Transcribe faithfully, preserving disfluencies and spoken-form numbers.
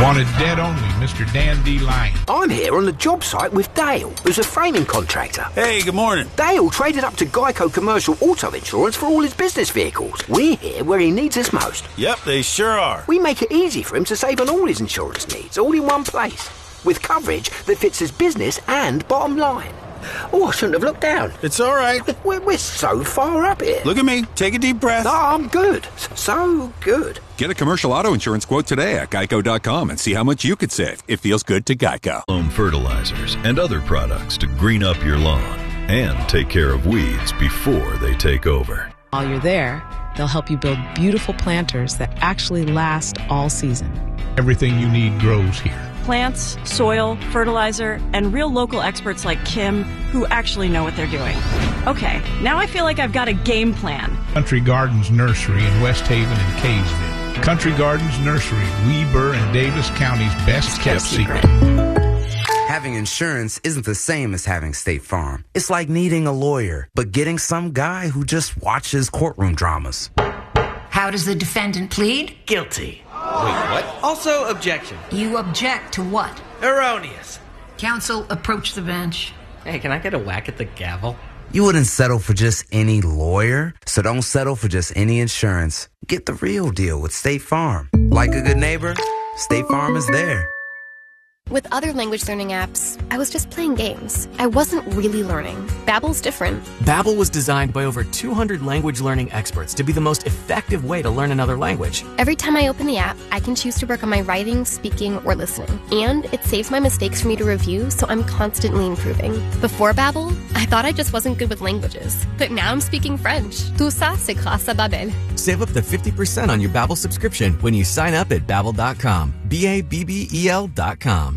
Wanted dead only, Mister Dan D. Lyon. I'm here on the job site with Dale, who's a framing contractor. Hey, good morning. Dale traded up to Geico Commercial Auto Insurance for all his business vehicles. We're here where he needs us most. Yep, they sure are. We make it easy for him to save on all his insurance needs, all in one place, with coverage that fits his business and bottom line. Oh, I shouldn't have looked down. It's all right. We're, we're so far up here. Look at me. Take a deep breath. No, I'm good. So good. Get a commercial auto insurance quote today at geico dot com and see how much you could save. It feels good to Geico. Loam fertilizers and other products to green up your lawn and take care of weeds before they take over. While you're there, they'll help you build beautiful planters that actually last all season. Everything you need grows here. Plants, soil, fertilizer, and real local experts like Kim who actually know what they're doing. Okay, now I feel like I've got a game plan. Country Gardens Nursery in West Haven and Kaysville. Country Gardens Nursery, Weber and Davis County's best kept secret. Having insurance isn't the same as having State Farm. It's like needing a lawyer, but getting some guy who just watches courtroom dramas. How does the defendant plead? Guilty. Wait, what? Also, objection. You object to what? Erroneous. Counsel, approach the bench. Hey, can I get a whack at the gavel? You wouldn't settle for just any lawyer, so don't settle for just any insurance. Get the real deal with State Farm. Like a good neighbor, State Farm is there. With other language learning apps, I was just playing games. I wasn't really learning. Babbel's different. Babbel was designed by over two hundred language learning experts to be the most effective way to learn another language. Every time I open the app, I can choose to work on my writing, speaking, or listening. And it saves my mistakes for me to review, so I'm constantly improving. Before Babbel, I thought I just wasn't good with languages. But now I'm speaking French. Tout ça, c'est grâce à Babbel. Save up to fifty percent on your Babbel subscription when you sign up at babbel dot com. B A B B E L dot com.